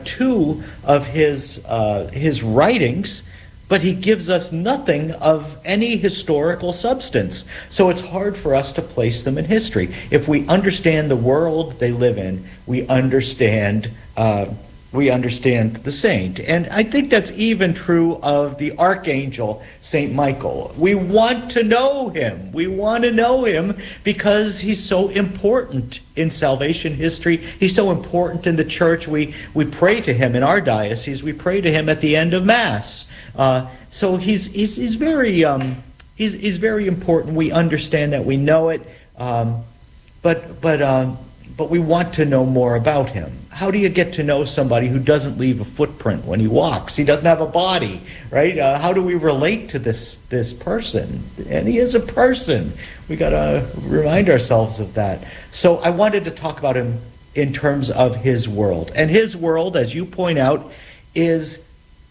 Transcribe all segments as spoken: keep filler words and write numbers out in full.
two of his uh, his writings, but he gives us nothing of any historical substance. So it's hard for us to place them in history. If we understand the world they live in, we understand uh, we understand the saint. And I think that's even true of the archangel, Saint Michael. We want to know him. We want to know him because he's so important in salvation history. He's so important in the church. We, we pray to him in our diocese. We pray to him at the end of Mass. Uh, so he's, he's, he's, very, um, he's, he's very important. We understand that. We know it. Um, but, but, uh, but we want to know more about him. How do you get to know somebody who doesn't leave a footprint when he walks? He doesn't have a body, right? Uh, how do we relate to this this person? And he is a person. We got to remind ourselves of that. So I wanted to talk about him in terms of his world. And his world, as you point out, is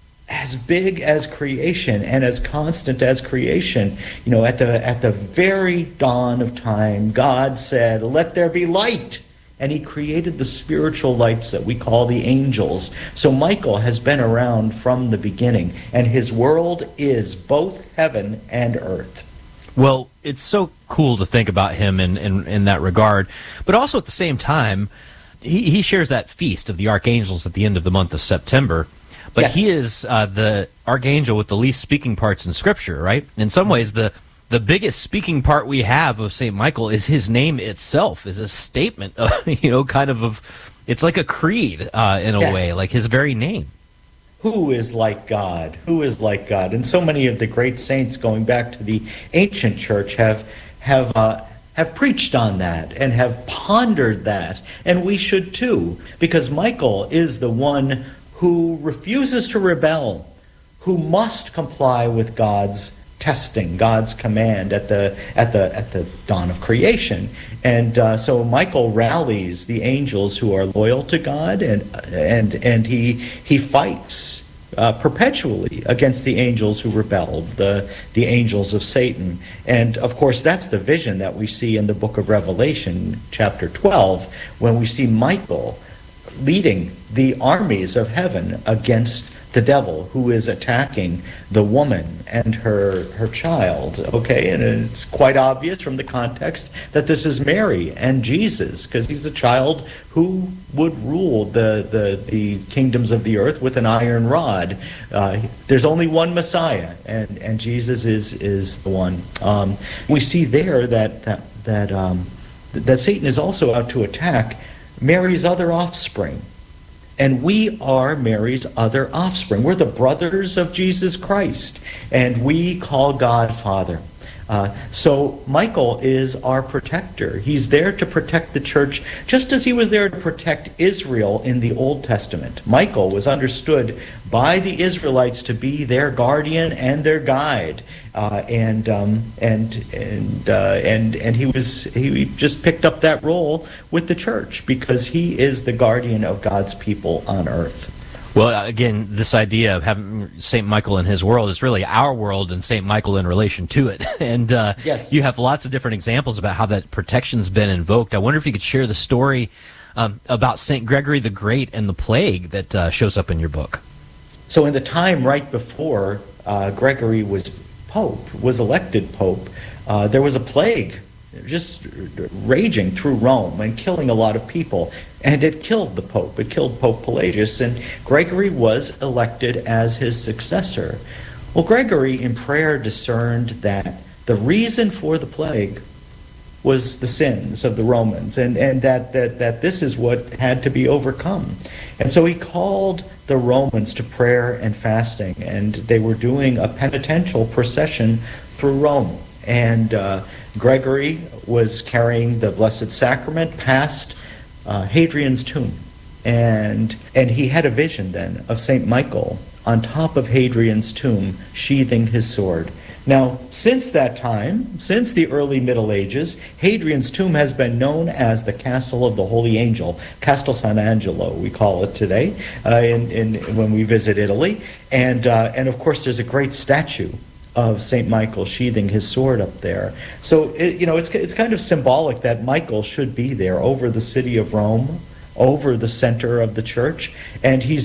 as big as creation and as constant as creation. You know, at the at the very dawn of time, God said, "Let there be light." And he created the spiritual lights that we call the angels. So Michael has been around from the beginning, and his world is both heaven and earth. Well, it's so cool to think about him in, in, in that regard. But also at the same time, he, he shares that feast of the archangels at the end of the month of September. But Yeah. he is uh, the archangel with the least speaking parts in Scripture, right? In some ways, the The biggest speaking part we have of Saint Michael is his name itself, is a statement of, you know, kind of, of it's like a creed uh, in a Yeah. way, like his very name. Who is like God? Who is like God? And so many of the great saints going back to the ancient church have have uh, have preached on that and have pondered that. And we should too, because Michael is the one who refuses to rebel, who must comply with God's testing, God's command at the at the at the dawn of creation. And uh, so Michael rallies the angels who are loyal to God, and and and he he fights uh, perpetually against the angels who rebelled, the the angels of Satan. And of course, that's the vision that we see in the book of Revelation, chapter twelve, when we see Michael leading the armies of heaven against the devil who is attacking the woman and her her child. Okay, and it's quite obvious from the context that this is Mary and Jesus, because he's the child who would rule the the the kingdoms of the earth with an iron rod. Uh, there's only one Messiah, and and Jesus is is the one. Um, we see there that that that um, that Satan is also out to attack Mary's other offspring. And we are Mary's other offspring. We're the brothers of Jesus Christ, and we call God Father. Uh, so Michael is our protector. He's there to protect the church, just as he was there to protect Israel in the Old Testament. Michael was understood by the Israelites to be their guardian and their guide, uh, and um, and and uh, and and he was he just picked up that role with the church because he is the guardian of God's people on earth. Well, again, this idea of having Saint Michael in his world is really our world and Saint Michael in relation to it. And uh, yes. You have lots of different examples about how that protection's been invoked. I wonder if you could share the story um, about Saint Gregory the Great and the plague that uh, shows up in your book. So in the time right before uh, Gregory was pope, was elected pope, uh, there was a plague just raging through Rome and killing a lot of people. And it killed the Pope. It killed Pope Pelagius, and Gregory was elected as his successor. Well, Gregory in prayer discerned that the reason for the plague was the sins of the Romans, and, and that, that, that this is what had to be overcome. And so he called the Romans to prayer and fasting, and they were doing a penitential procession through Rome. And uh, Gregory was carrying the Blessed Sacrament past uh, Hadrian's tomb. And, and he had a vision then of Saint Michael on top of Hadrian's tomb, sheathing his sword. Now, since that time, since the early Middle Ages, Hadrian's tomb has been known as the Castle of the Holy Angel, Castel Sant'Angelo, we call it today, uh, in, in, when we visit Italy. And, uh, and of course, there's a great statue of Saint Michael sheathing his sword up there. So, it, you know, it's, it's kind of symbolic that Michael should be there over the city of Rome, over the center of the church, and he's